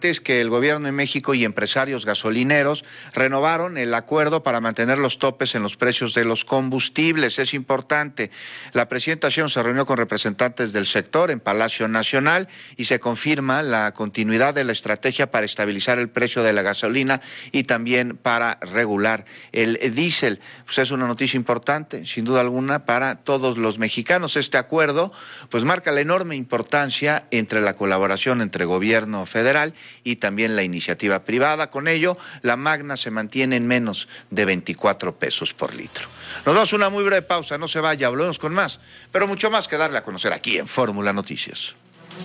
martes que el gobierno de México y empresarios gasolineros renovaron el acuerdo para mantener los topes en los precios de los combustibles. Es importante. La presidenta Sheinbaum se reunió con representantes del sector en Palacio Nacional y se confirma la continuidad de la estrategia para estabilizar el precio de la gasolina y también para regular el diésel. Pues es una noticia importante, sin duda alguna, para todos los mexicanos. Este acuerdo pues marca la enorme importancia entre la colaboración entre gobierno federal y también la iniciativa privada. Con ello, la magna se mantiene en menos de 24 pesos por litro. Nos vamos a una muy breve pausa, no se vaya, hablemos con más, pero mucho más que darle a conocer aquí en Fórmula Noticias.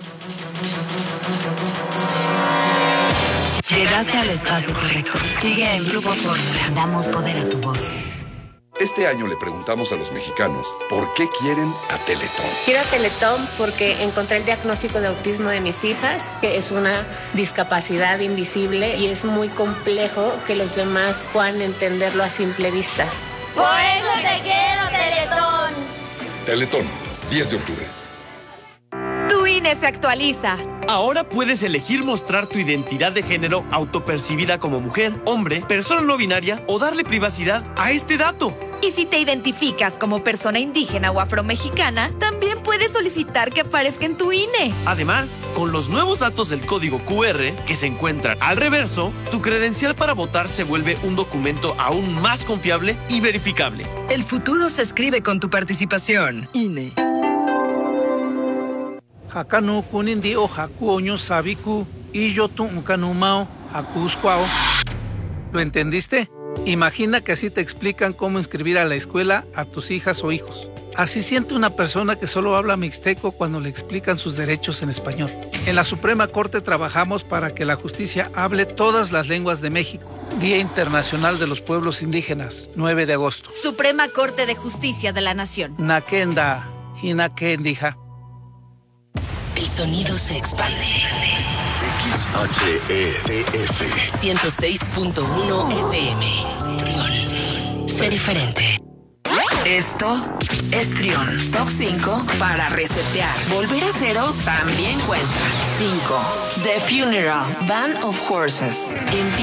Llegaste al espacio correcto. Sigue en Grupo Fórmula. Damos poder a tu voz. Este año le preguntamos a los mexicanos por qué quieren a Teletón. Quiero a Teletón porque encontré el diagnóstico de autismo de mis hijas, que es una discapacidad invisible y es muy complejo que los demás puedan entenderlo a simple vista. Por eso te quiero, Teletón. Teletón, 10 de octubre. Tu INE se actualiza. Ahora puedes elegir mostrar tu identidad de género autopercibida como mujer, hombre, persona no binaria o darle privacidad a este dato. Y si te identificas como persona indígena o afromexicana, también puedes solicitar que aparezca en tu INE. Además, con los nuevos datos del código QR que se encuentran al reverso, tu credencial para votar se vuelve un documento aún más confiable y verificable. El futuro se escribe con tu participación. INE. Hakanu kunindi o hakuoño sabiku y yo tu unkanumao hakuskwao. ¿Lo entendiste? Imagina que así te explican cómo inscribir a la escuela a tus hijas o hijos. Así siente una persona que solo habla mixteco cuando le explican sus derechos en español. En la Suprema Corte trabajamos para que la justicia hable todas las lenguas de México. Día Internacional de los Pueblos Indígenas, 9 de agosto. Suprema Corte de Justicia de la Nación. Nakenda, hinakendija. El sonido se expande. XHETF 106.1 FM. Sé diferente. Esto es Trión. Top 5 para resetear. Volver a cero también cuenta. 5. The Funeral, Band of Horses.